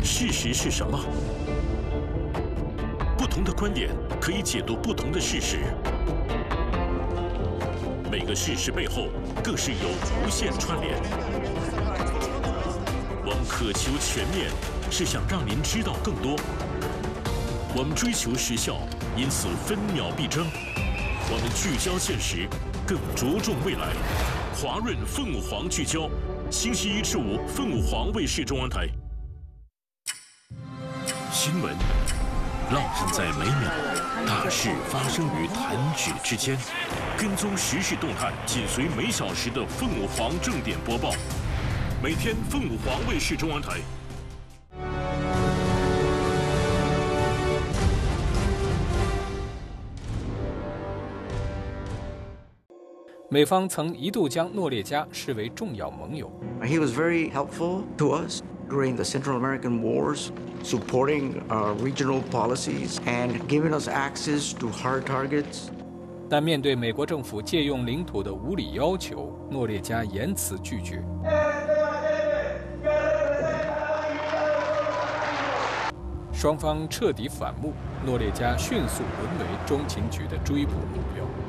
事实是什么？不同的观点可以解读不同的事实，每个事实背后更是有无限串联。我们渴求全面，是想让您知道更多。我们追求时效，因此分秒必争。我们聚焦现实，更着重未来。华润凤凰聚焦，星期一至五，凤凰卫视中文台。新闻烙印在每秒，大事发生于弹指之间。跟踪时事动态，紧随每小时的凤凰正点播报。每天凤凰卫视中文台。 美方曾一度将诺列加视为重要盟友。 He was very helpful to us during the Central American Wars, supporting regional policies and giving us access to hard targets. 但面对美国政府借用领土的无理要求，诺列加严词拒绝。双方彻底反目，诺列加迅速沦为中情局的追捕目标。